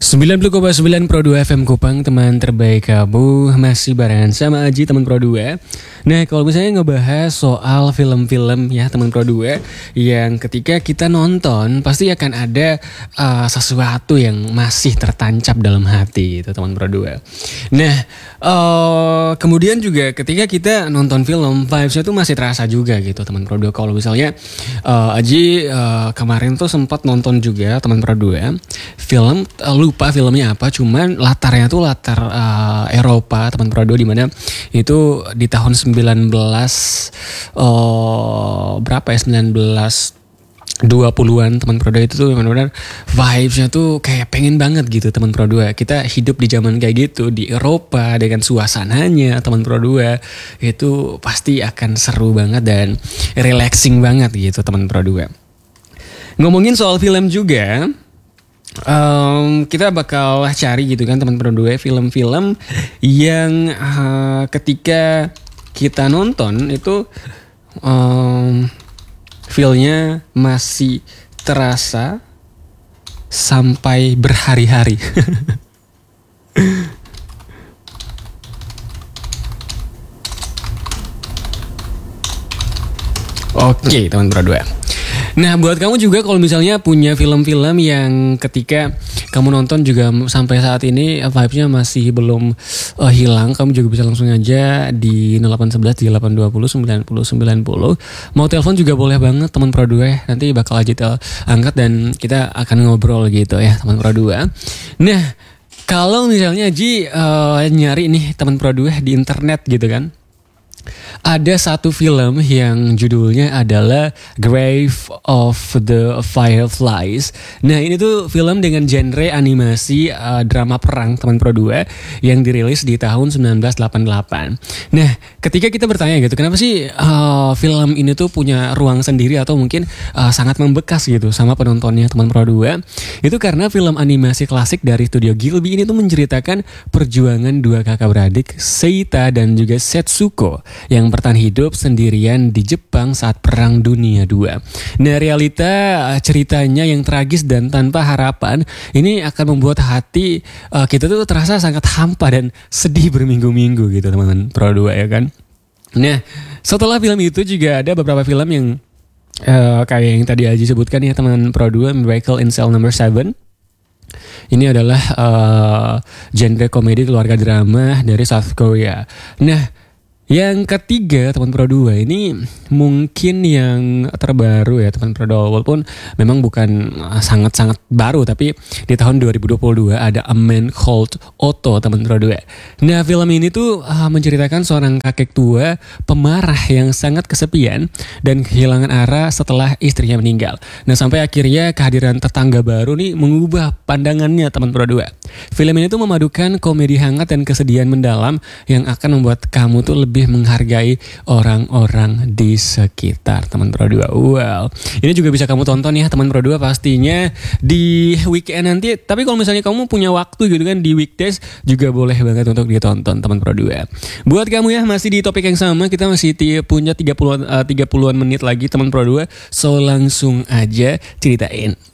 90,9 Pro 2 FM Kupang, teman terbaik kamu. Masih barengan sama Aji, teman Pro 2. Nah, kalau misalnya ngebahas soal film-film ya teman Pro 2, yang ketika kita nonton pasti akan ada sesuatu yang masih tertancap dalam hati itu teman Pro 2. Nah, kemudian juga ketika kita nonton film, vibes-nya tuh masih terasa juga gitu teman Pro 2. Kalau misalnya Aji kemarin tuh sempat nonton juga teman Pro 2 film, lupa filmnya apa, cuman latarnya tuh latar Eropa teman Pro 2, di mana itu di tahun 1920-an teman Pro 2. Itu tuh benar-benar vibes-nya tuh kayak pengen banget gitu teman Pro 2. Kita hidup di zaman kayak gitu di Eropa dengan suasananya teman Pro 2. Itu pasti akan seru banget dan relaxing banget gitu teman Pro 2. Ngomongin soal film juga, kita bakal cari gitu kan teman Pro 2 film-film yang ketika kita nonton itu feel-nya masih terasa sampai berhari-hari. Oke, teman Pro 2. Nah, buat kamu juga kalau misalnya punya film-film yang ketika kamu nonton juga sampai saat ini vibes-nya masih belum hilang, kamu juga bisa langsung aja di 0811 3820 9090. Mau telepon juga boleh banget teman Pro 2. Nanti bakal aja angkat dan kita akan ngobrol gitu ya teman Pro 2. Nah, kalau misalnya Ji nyari nih teman Pro 2 di internet gitu kan, ada satu film yang judulnya adalah Grave of the Fireflies. Nah, ini tuh film dengan genre animasi drama perang teman Pro 2 yang dirilis di tahun 1988. Nah, ketika kita bertanya gitu, kenapa sih film ini tuh punya ruang sendiri atau mungkin sangat membekas gitu sama penontonnya teman Pro 2? Itu karena film animasi klasik dari studio Ghibli ini tuh menceritakan perjuangan dua kakak beradik, Seita dan juga Setsuko, yang bertahan hidup sendirian di Jepang saat Perang Dunia II. Nah, realita ceritanya yang tragis dan tanpa harapan ini akan membuat hati kita tuh terasa sangat hampa dan sedih berminggu-minggu gitu teman-teman Pro 2 ya kan. Nah, setelah film itu juga ada beberapa film yang kayak yang tadi Aji sebutkan ya teman Pro 2, Miracle in Cell Number 7. Ini adalah genre komedi keluarga drama dari South Korea. Nah, yang ketiga teman Pro 2 ini mungkin yang terbaru ya teman Pro 2, walaupun memang bukan sangat-sangat baru, tapi di tahun 2022 ada A Man Called Otto teman Pro 2. Nah, film ini tuh menceritakan seorang kakek tua pemarah yang sangat kesepian dan kehilangan arah setelah istrinya meninggal. Nah, sampai akhirnya kehadiran tetangga baru nih mengubah pandangannya teman Pro 2. Film ini tuh memadukan komedi hangat dan kesedihan mendalam yang akan membuat kamu tuh lebih menghargai orang-orang di sekitar teman Pro 2. Wow, ini juga bisa kamu tonton ya teman Pro 2 pastinya di weekend nanti. Tapi kalau misalnya kamu punya waktu gitu kan di weekdays juga boleh banget untuk ditonton teman Pro 2. Buat kamu ya masih di topik yang sama, kita masih punya 30-an menit lagi teman Pro 2. So langsung aja ceritain.